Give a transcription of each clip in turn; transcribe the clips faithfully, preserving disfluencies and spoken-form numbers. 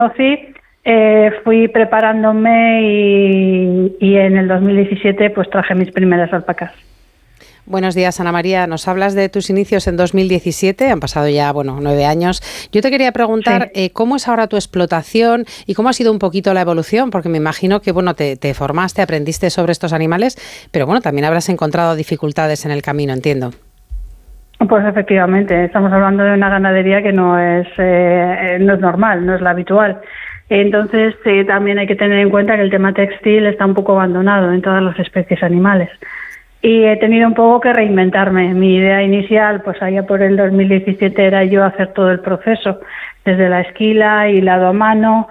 conocí, eh, fui preparándome y, y en el dos mil diecisiete pues traje mis primeras alpacas. Buenos días, Ana María. Nos hablas de tus inicios en dos mil diecisiete, han pasado ya, bueno, nueve años. Yo te quería preguntar sí. eh, cómo es ahora tu explotación y cómo ha sido un poquito la evolución, porque me imagino que, bueno, te, te formaste, aprendiste sobre estos animales, pero bueno, también habrás encontrado dificultades en el camino, entiendo. Pues efectivamente, estamos hablando de una ganadería que no es, eh, no es normal, no es la habitual. Entonces, eh, también hay que tener en cuenta que el tema textil está un poco abandonado en todas las especies animales. Y he tenido un poco que reinventarme. Mi idea inicial, pues allá por el dos mil diecisiete, era yo hacer todo el proceso, desde la esquila, hilado a mano.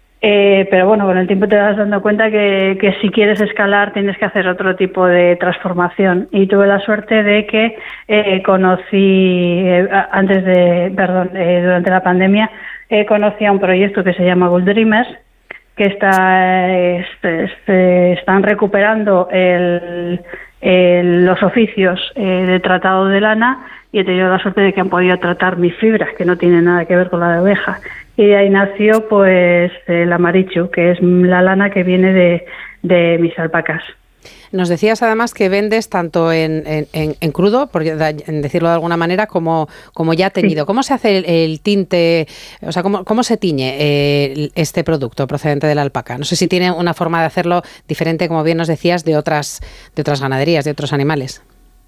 Eh, pero bueno, con el tiempo te vas dando cuenta que, que si quieres escalar tienes que hacer otro tipo de transformación. Y tuve la suerte de que eh, conocí, eh, antes de, perdón, eh, durante la pandemia, eh, conocí a un proyecto que se llama Wool Dreamers, que está, este, este, están recuperando el... Eh, los oficios eh, de tratado de lana, y he tenido la suerte de que han podido tratar mis fibras, que no tienen nada que ver con la de oveja, y de ahí nació pues el amarichu, que es la lana que viene de, de mis alpacas. Nos decías además que vendes tanto en, en, en crudo, por decirlo de alguna manera, como, como ya teñido. Sí. ¿Cómo se hace el, el tinte, o sea, cómo, cómo se tiñe eh, este producto procedente de la alpaca? No sé si tiene una forma de hacerlo diferente, como bien nos decías, de otras, de otras ganaderías, de otros animales.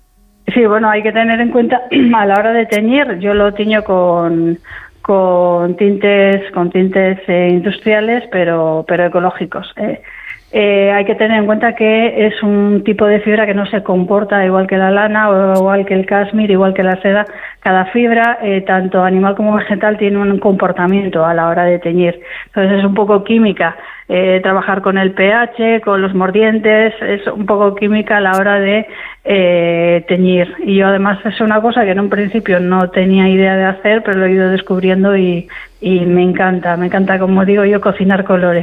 Sí, bueno, hay que tener en cuenta a la hora de teñir, yo lo tiño con, con tintes, con tintes eh, industriales, pero, pero ecológicos. Eh. Eh, hay que tener en cuenta que es un tipo de fibra que no se comporta igual que la lana o igual que el cashmere, igual que la seda. Cada fibra, eh, tanto animal como vegetal, tiene un comportamiento a la hora de teñir. Entonces es un poco química, eh, trabajar con el pH, con los mordientes, es un poco química a la hora de eh, teñir. Y yo además es una cosa que en un principio no tenía idea de hacer, pero lo he ido descubriendo y, y me encanta, me encanta, como digo yo, cocinar colores.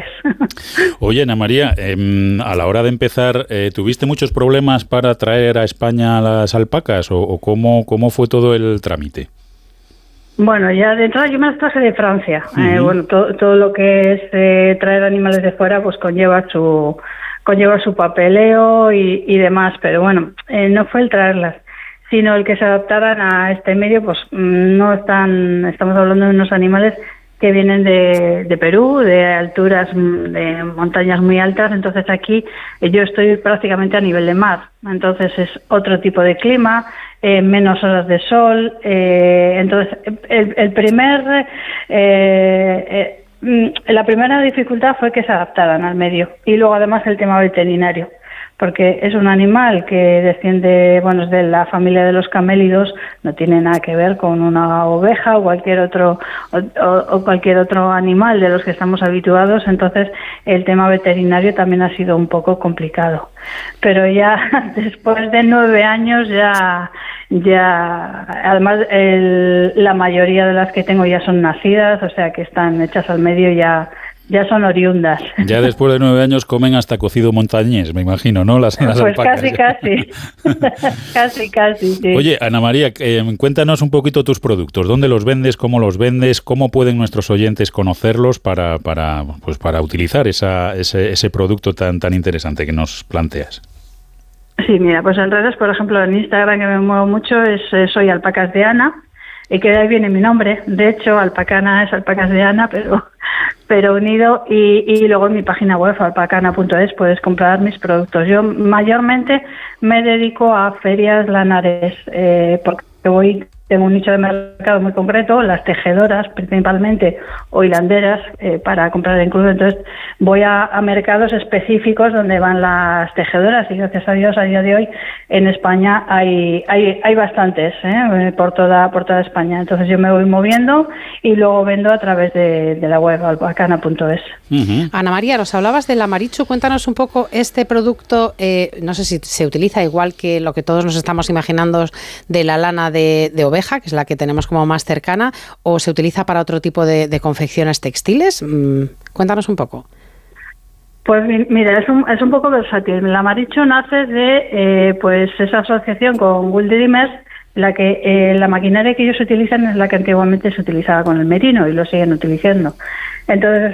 Oye, Ana María, eh, a la hora de empezar, eh, ¿tuviste muchos problemas para traer a España las alpacas o, o cómo, cómo fue todo el trámite? Bueno, ya de entrada yo me las traje de Francia. Uh-huh. Eh, bueno, to, todo lo que es eh, traer animales de fuera pues conlleva su conlleva su papeleo y, y demás, pero bueno, eh, no fue el traerlas, sino el que se adaptaran a este medio. Pues no están, estamos hablando de unos animales que vienen de, de Perú, de alturas, de montañas muy altas. Entonces aquí eh, yo estoy prácticamente a nivel de mar, entonces es otro tipo de clima, eh, menos horas de sol. Eh, entonces el, el primer eh, eh, la primera dificultad fue que se adaptaran al medio, y luego además el tema veterinario, porque es un animal que desciende, bueno, es de la familia de los camélidos, no tiene nada que ver con una oveja o cualquier otro o, o, o cualquier otro animal de los que estamos habituados. Entonces el tema veterinario también ha sido un poco complicado, pero ya después de nueve años ya ya además el, la mayoría de las que tengo ya son nacidas, o sea que están hechas al medio, ya Ya son oriundas. Ya después de nueve años comen hasta cocido montañés, me imagino, ¿no? Las, las pues alpacas. casi, casi. casi, casi, sí. Oye, Ana María, eh, cuéntanos un poquito tus productos. ¿Dónde los vendes? ¿Cómo los vendes? ¿Cómo pueden nuestros oyentes conocerlos para, para, pues para utilizar esa, ese, ese producto tan, tan interesante que nos planteas? Sí, mira, pues en redes, por ejemplo, en Instagram, que me muevo mucho, es eh, soy Alpacas de Ana, y que de ahí viene mi nombre. De hecho, Alpacana es Alpacas de Ana, pero pero unido, y, y luego en mi página web, alpacana punto es, puedes comprar mis productos. Yo mayormente me dedico a ferias lanares, eh, porque voy, tengo un nicho de mercado muy concreto, las tejedoras principalmente, o hilanderas, eh, para comprar en crudo. Entonces voy a, a mercados específicos donde van las tejedoras, y gracias a Dios a día de hoy en España hay hay hay bastantes, ¿eh? por toda por toda España. Entonces yo me voy moviendo y luego vendo a través de, de la web alpacana punto es. Uh-huh. Ana María, nos hablabas del amarichu. Cuéntanos un poco este producto. Eh, no sé si se utiliza igual que lo que todos nos estamos imaginando de la lana de, de oveja, que es la que tenemos como más cercana, o se utiliza para otro tipo de, de confecciones textiles. Mm, cuéntanos un poco. Pues mira, es un, es un poco versátil. El amarichu nace de eh, pues esa asociación con Wool Dreamers, la que eh, la maquinaria que ellos utilizan es la que antiguamente se utilizaba con el merino y lo siguen utilizando. Entonces